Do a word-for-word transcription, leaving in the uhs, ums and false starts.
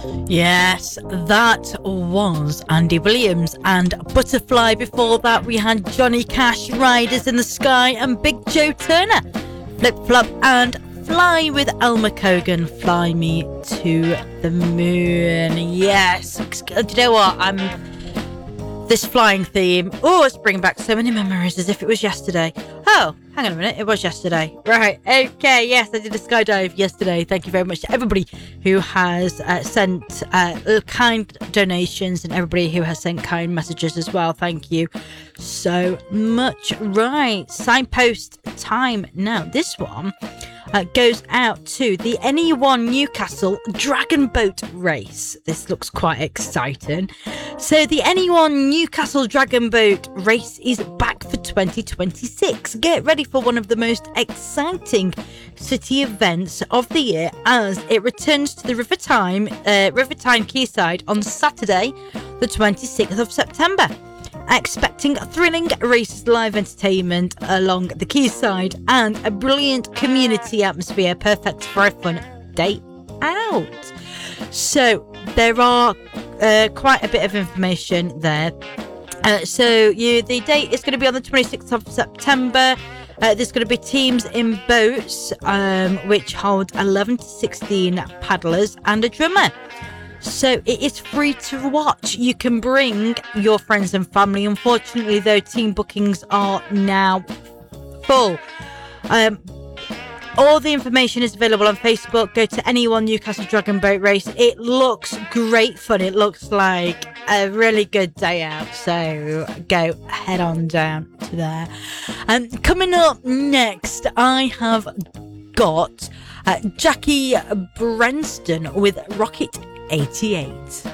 Yes, that was Andy Williams and Butterfly. Before that, we had Johnny Cash, Riders in the Sky, and Big Joe Turner, Flip Flop and Fly with Elmer Cogan, Fly Me to the Moon. Yes, do you know what? I'm this flying theme. Oh, it's bringing back so many memories as if it was yesterday. Oh, hang on a minute. It was yesterday. Right. Okay. Yes, I did a skydive yesterday. Thank you very much to everybody who has uh, sent uh, kind donations and everybody who has sent kind messages as well. Thank you so much. Right. Signpost time. Now, this one Uh, goes out to the N E one Newcastle Dragon Boat Race. This looks quite exciting. So the N E one Newcastle Dragon Boat Race is back for twenty twenty-six. Get ready for one of the most exciting city events of the year as it returns to the River Tyne, uh, River Tyne Quayside on Saturday, the twenty-sixth of September. Expecting thrilling races, live entertainment along the quayside, and a brilliant community atmosphere perfect for a fun day out. So there are uh, quite a bit of information there. Uh, so you, the date is going to be on the twenty-sixth of September. Uh, there's going to be teams in boats, um, which hold eleven to sixteen paddlers and a drummer. So it is free to watch. You can bring your friends and family. Unfortunately, though, team bookings are now full. Um, all the information is available on Facebook. Go to N E one Newcastle Dragon Boat Race. It looks great fun. It looks like a really good day out. So go head on down to there. And um, coming up next, I have got uh, Jackie Brenston with Rocket eighty-eight.